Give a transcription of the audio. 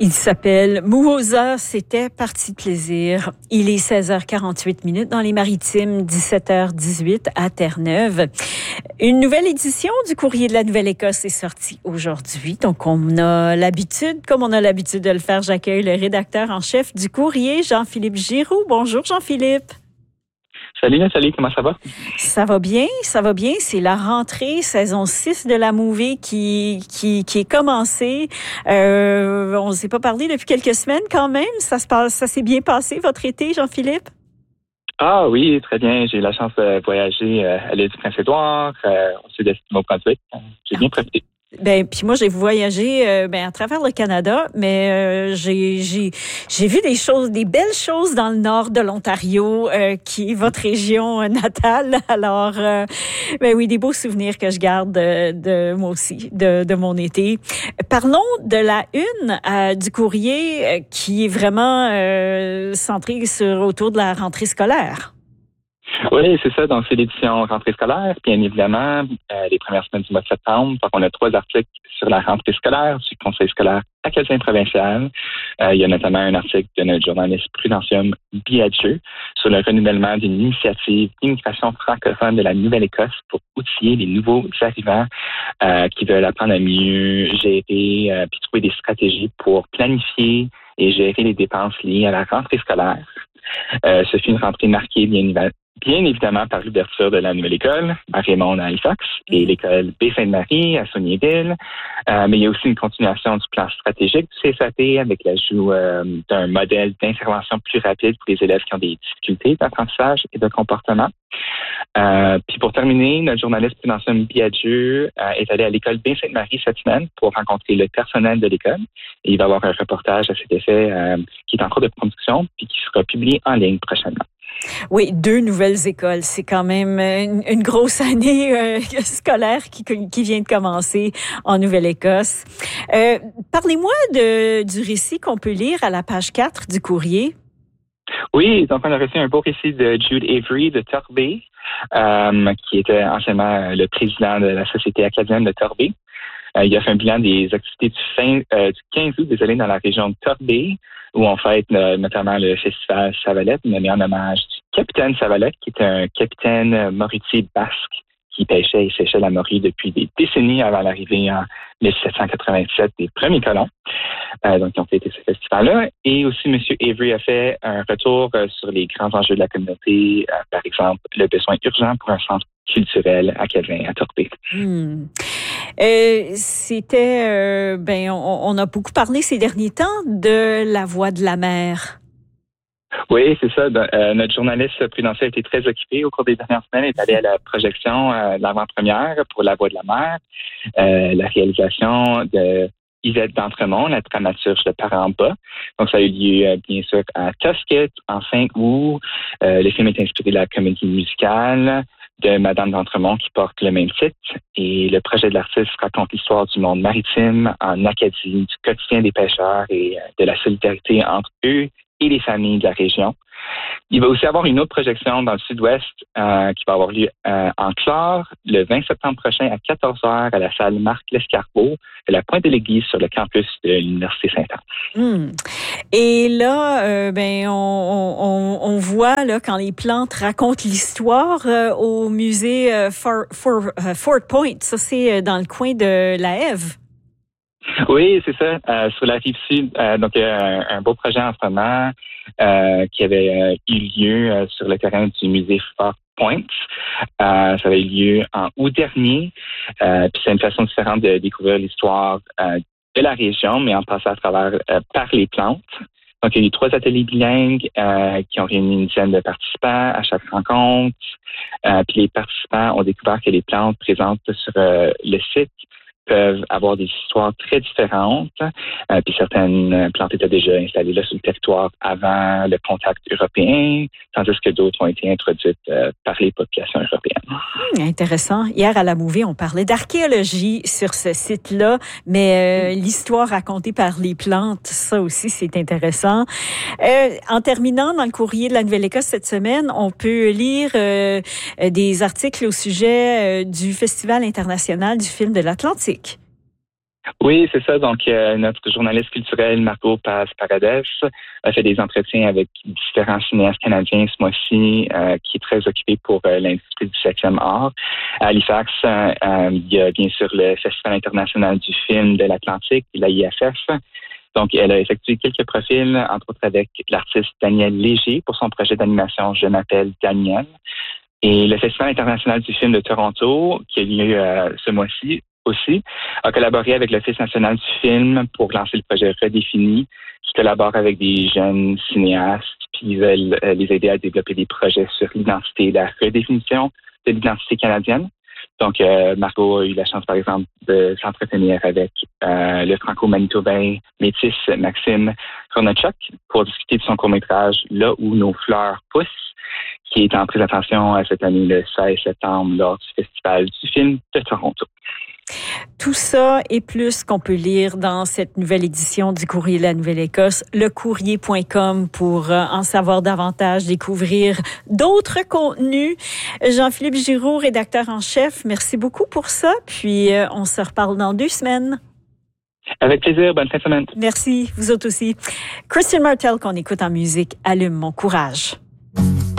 Il s'appelle Muhoza, c'était Partie de plaisir. Il est 16h48 dans les Maritimes, 17h18 à Terre-Neuve. Une nouvelle édition du Courrier de la Nouvelle-Écosse est sortie aujourd'hui. Donc, comme on a l'habitude de le faire, j'accueille le rédacteur en chef du Courrier, Jean-Philippe Giroux. Bonjour, Jean-Philippe. Salut Nathalie, comment ça va? Ça va bien. C'est la rentrée, saison 6 de la movie qui est commencée. On ne s'est pas parlé depuis quelques semaines quand même. Ça s'est bien passé, votre été, Jean-Philippe? Ah oui, très bien. J'ai eu la chance de voyager à l'île du Prince-Édouard, au sud de Nouveau-Brunswick. J'ai bien profité. Puis moi j'ai voyagé à travers le Canada, mais j'ai vu des belles choses dans le nord de l'Ontario, qui est votre région natale. Alors oui, des beaux souvenirs que je garde de moi aussi de mon été. Parlons de la une du courrier qui est vraiment centrée autour de la rentrée scolaire. Oui, c'est ça. Donc, c'est l'édition rentrée scolaire, bien évidemment, les premières semaines du mois de septembre. Donc, on a 3 articles sur la rentrée scolaire du Conseil scolaire acadien provincial. Il y a notamment un article de notre journaliste Prudentium Biadieu sur le renouvellement d'une initiative d'immigration francophone de la Nouvelle-Écosse pour outiller les nouveaux arrivants qui veulent apprendre à mieux gérer puis trouver des stratégies pour planifier et gérer les dépenses liées à la rentrée scolaire. Ce fut une rentrée marquée, bien évidemment, par l'ouverture de la nouvelle école à Raymond à Halifax et l'école Baie-Sainte-Marie à Saunier-Ville. Mais il y a aussi une continuation du plan stratégique du CSAP avec l'ajout d'un modèle d'intervention plus rapide pour les élèves qui ont des difficultés d'apprentissage et de comportement. Puis pour terminer, notre journaliste Prudentium Biadieu est allé à l'école Baie-Sainte-Marie cette semaine pour rencontrer le personnel de l'école. Et il va y avoir un reportage à cet effet qui est en cours de production puis qui sera publié en ligne prochainement. Oui, 2 nouvelles écoles. C'est quand même une grosse année scolaire qui vient de commencer en Nouvelle-Écosse. Parlez-moi du récit qu'on peut lire à la page 4 du courrier. Oui, donc on a reçu un beau récit de Jude Avery de Torbay, qui était anciennement le président de la Société acadienne de Torbay. Il a fait un bilan des activités du 15 août, dans la région de Torbay, où on fête notamment le festival Savalette, nommé en hommage du capitaine Savalette, qui était un capitaine moritier basque qui pêchait et séchait la morue depuis des décennies avant l'arrivée en 1787 des premiers colons. Donc, ils ont fêté ce festival-là. Et aussi, M. Avery a fait un retour sur les grands enjeux de la communauté, par exemple, le besoin urgent pour un centre culturel acadien à Torbay. On a beaucoup parlé ces derniers temps de la voix de la mer. Oui, c'est ça. Notre journaliste Prudentiel a été très occupé au cours des dernières semaines. Il est allé à la projection de l'avant-première pour La Voix de la mer, la réalisation de Yvette d'Entremont, la dramaturge de Parents bas. Donc, ça a eu lieu, bien sûr, à Tusket en 5 août. Le film est inspiré de la comédie musicale de Madame d'Entremont qui porte le même titre. Et le projet de l'artiste raconte l'histoire du monde maritime en Acadie, du quotidien des pêcheurs et de la solidarité entre eux et les familles de la région. Il va aussi avoir une autre projection dans le sud-ouest qui va avoir lieu en Clare le 20 septembre prochain à 14h à la salle Marc Lescarbot de la Pointe-de-l'Église sur le campus de l'Université Sainte-Anne. Et là, on voit là quand les plantes racontent l'histoire au musée Fort Point. Ça, c'est dans le coin de la Ève. Oui, c'est ça. Sur la rive sud, donc il y a un beau projet en ce moment qui avait eu lieu sur le terrain du musée Fort Point. Ça avait eu lieu en août dernier. Puis c'est une façon différente de découvrir l'histoire de la région, mais en passant à travers par les plantes. Donc, il y a eu 3 ateliers bilingues qui ont réuni une dizaine de participants à chaque rencontre. Puis les participants ont découvert que les plantes présentes sur le site peuvent avoir des histoires très différentes. Puis certaines plantes étaient déjà installées là sur le territoire avant le contact européen, tandis que d'autres ont été introduites par les populations européennes. Intéressant. Hier à la Movie, on parlait d'archéologie sur ce site-là, mais l'histoire racontée par les plantes, ça aussi, c'est intéressant. En terminant, dans le courrier de la Nouvelle-Écosse cette semaine, on peut lire des articles au sujet du Festival international du film de l'Atlantique. Oui, c'est ça. Donc, notre journaliste culturel, Margot Paz-Paradès, a fait des entretiens avec différents cinéastes canadiens ce mois-ci, qui est très occupé pour l'industrie du 7e art. À Halifax, il y a bien sûr le Festival international du film de l'Atlantique, la IFF. Donc, elle a effectué quelques profils, entre autres avec l'artiste Daniel Léger pour son projet d'animation Je m'appelle Daniel. Et le Festival international du film de Toronto, qui a lieu ce mois-ci aussi, a collaboré avec l'Office national du film pour lancer le projet Redéfini, qui collabore avec des jeunes cinéastes, puis ils veulent les aider à développer des projets sur l'identité et la redéfinition de l'identité canadienne. Donc, Margot a eu la chance, par exemple, de s'entretenir avec le franco-manitobain métis Maxime Kornachuk pour discuter de son court-métrage Là où nos fleurs poussent, qui est en présentation cette année le 16 septembre lors du Festival du film de Toronto. Tout ça et plus qu'on peut lire dans cette nouvelle édition du Courrier de la Nouvelle-Écosse, lecourrier.com pour en savoir davantage, découvrir d'autres contenus. Jean-Philippe Giroux, rédacteur en chef, merci beaucoup pour ça. Puis on se reparle dans 2 semaines. Avec plaisir, bonne fin de semaine. Merci, vous autres aussi. Christian Martel qu'on écoute en musique, Allume mon courage.